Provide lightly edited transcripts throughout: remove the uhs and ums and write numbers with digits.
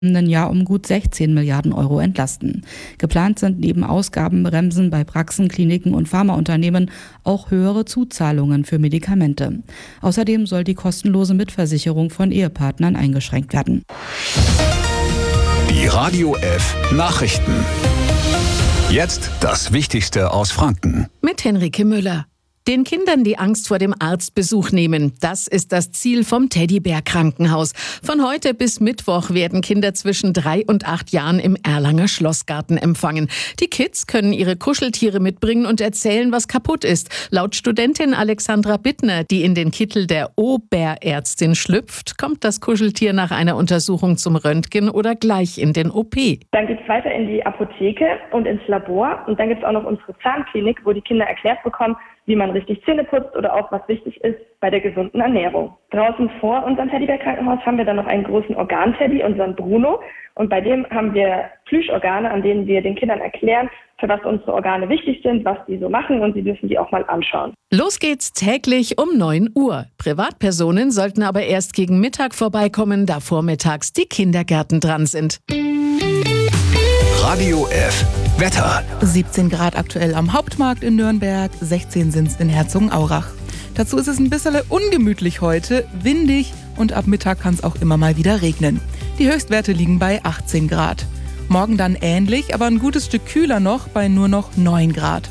kommenden Jahr um gut 16 Milliarden Euro entlasten. Geplant sind neben Ausgabenbremsen bei Praxen, Kliniken und Pharmaunternehmen auch höhere Zuzahlungen für Medikamente. Außerdem soll die kostenlose Mitversicherung von Ehepartnern eingeschränkt werden. Die Radio F Nachrichten. Jetzt das Wichtigste aus Franken. Mit Henrike Müller. Den Kindern die Angst vor dem Arztbesuch nehmen, das ist das Ziel vom Teddybär-Krankenhaus. Von heute bis Mittwoch werden Kinder zwischen 3 und 8 Jahren im Erlanger Schlossgarten empfangen. Die Kids können ihre Kuscheltiere mitbringen und erzählen, was kaputt ist. Laut Studentin Alexandra Bittner, die in den Kittel der Oberärztin schlüpft, kommt das Kuscheltier nach einer Untersuchung zum Röntgen oder gleich in den OP. Dann geht es weiter in die Apotheke und ins Labor. Und dann gibt es auch noch unsere Zahnklinik, wo die Kinder erklärt bekommen, wie man richtig Zähne putzt oder auch was wichtig ist bei der gesunden Ernährung. Draußen vor unserem Teddybär-Krankenhaus haben wir dann noch einen großen Organteddy, unseren Bruno. Und bei dem haben wir Plüschorgane, an denen wir den Kindern erklären, für was unsere Organe wichtig sind, was die so machen, und sie dürfen die auch mal anschauen. Los geht's täglich um 9 Uhr. Privatpersonen sollten aber erst gegen Mittag vorbeikommen, da vormittags die Kindergärten dran sind. Radio F Wetter. 17 Grad aktuell am Hauptmarkt in Nürnberg, 16 sind's in Herzogenaurach. Dazu ist es ein bisschen ungemütlich heute, windig und ab Mittag kann es auch immer mal wieder regnen. Die Höchstwerte liegen bei 18 Grad. Morgen dann ähnlich, aber ein gutes Stück kühler noch bei nur noch 9 Grad.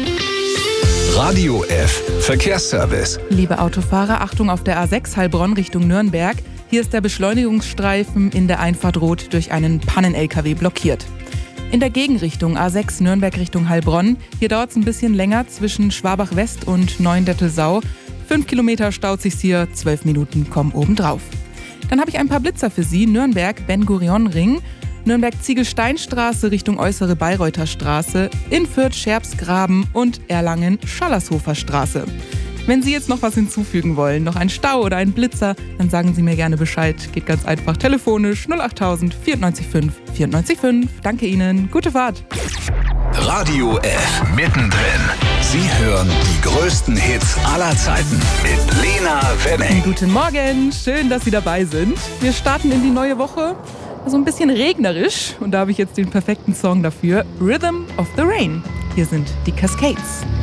Radio F Verkehrsservice. Liebe Autofahrer, Achtung auf der A6 Heilbronn Richtung Nürnberg. Hier ist der Beschleunigungsstreifen in der Einfahrt Rot durch einen Pannen-LKW blockiert. In der Gegenrichtung A6 Nürnberg Richtung Heilbronn. Hier dauert es ein bisschen länger zwischen Schwabach West und Neuendettelsau. 5 Kilometer staut sich's hier, 12 Minuten kommen obendrauf. Dann habe ich ein paar Blitzer für Sie. Nürnberg Ben-Gurion-Ring, Nürnberg Ziegelsteinstraße Richtung Äußere Bayreuther Straße, in Fürth Scherbsgraben und Erlangen Schallershofer Straße. Wenn Sie jetzt noch was hinzufügen wollen, noch ein Stau oder ein Blitzer, dann sagen Sie mir gerne Bescheid. Geht ganz einfach telefonisch 08000 94 5 94 5. Danke Ihnen, gute Fahrt. Radio F mittendrin. Sie hören die größten Hits aller Zeiten mit Lena Wenning. Guten Morgen, schön, dass Sie dabei sind. Wir starten in die neue Woche. So ein bisschen regnerisch und da habe ich jetzt den perfekten Song dafür. Rhythm of the Rain. Hier sind die Cascades.